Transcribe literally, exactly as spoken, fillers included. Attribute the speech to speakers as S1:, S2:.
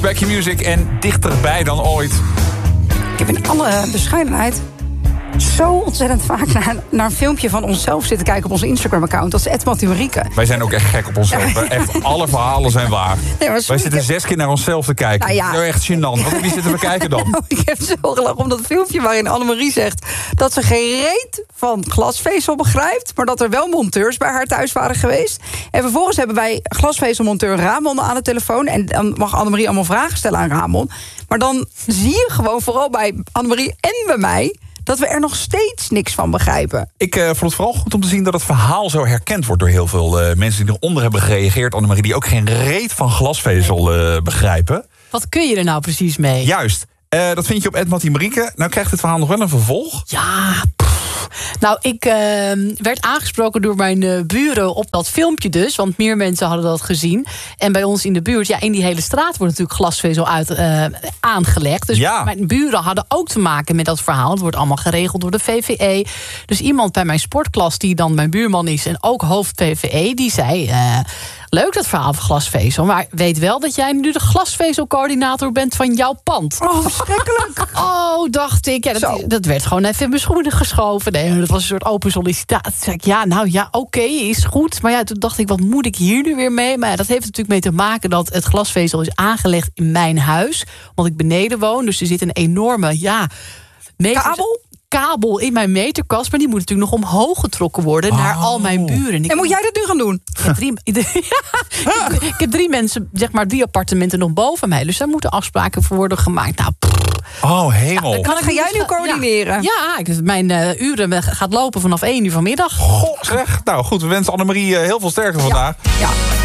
S1: Back Your Music en dichterbij dan ooit.
S2: Ik heb in alle bescheidenheid zo ontzettend vaak naar, naar een filmpje van onszelf zitten kijken op onze Instagram-account. Dat is Ed Mattie Marieke.
S1: Wij zijn ook echt gek op onszelf. Ja, ja. Echt, alle verhalen zijn waar. Nee, Wij zitten heb... zes keer naar onszelf te kijken. Nou ja. Dat is echt gênant. Wat heb je zitten we kijken dan?
S2: Nou, ik heb zo gelachen om dat filmpje waarin Annemarie zegt dat ze geen reet van glasvezel begrijpt, maar dat er wel monteurs bij haar thuis waren geweest. En vervolgens hebben wij glasvezelmonteur Ramon aan de telefoon. En dan mag Annemarie allemaal vragen stellen aan Ramon. Maar dan zie je gewoon, vooral bij Annemarie en bij mij, dat we er nog steeds niks van begrijpen.
S1: Ik uh, vond het vooral goed om te zien dat het verhaal zo herkend wordt door heel veel uh, mensen die eronder hebben gereageerd. Annemarie, die ook geen reet van glasvezel uh, begrijpen.
S3: Wat kun je er nou precies mee?
S1: Juist. Uh, dat vind je op Ed Mattie Marieke. Nou krijgt het verhaal nog wel een vervolg.
S3: Ja, pff. Nou, ik uh, werd aangesproken door mijn uh, buren op dat filmpje dus. Want meer mensen hadden dat gezien. En bij ons in de buurt, ja, in die hele straat wordt natuurlijk glasvezel uit, uh, aangelegd. Dus ja. Mijn buren hadden ook te maken met dat verhaal. Het wordt allemaal geregeld door de V V E. Dus iemand bij mijn sportklas, die dan mijn buurman is en ook hoofd V V E, die zei, Uh, leuk dat verhaal van glasvezel, maar weet wel dat jij nu de glasvezelcoördinator bent van jouw pand.
S2: Oh, verschrikkelijk.
S3: Oh, dacht ik. Ja, dat, dat werd gewoon even in mijn schoenen geschoven. Nee, dat was een soort open sollicitatie. Toen zei ik, ja, nou ja, oké, okay, is goed. Maar ja, toen dacht ik, wat moet ik hier nu weer mee? Maar ja, dat heeft natuurlijk mee te maken dat het glasvezel is aangelegd in mijn huis. Want ik beneden woon, dus er zit een enorme, ja, meters, kabel? kabel in mijn meterkast, maar die moet natuurlijk nog omhoog getrokken worden oh. naar al mijn buren.
S2: Ik en moet jij dat nu gaan doen?
S3: Ik heb drie, ja, ik heb drie mensen, zeg maar drie appartementen nog boven mij, dus daar moeten afspraken voor worden gemaakt. Nou, pff.
S1: Oh, hemel.
S2: Ja, dan ga jij nu coördineren?
S3: Ja, ja, mijn uh, uren gaat lopen vanaf één uur vanmiddag.
S1: Goh, zeg. Nou goed, we wensen Annemarie uh, heel veel sterkte vandaag.
S2: Ja. ja.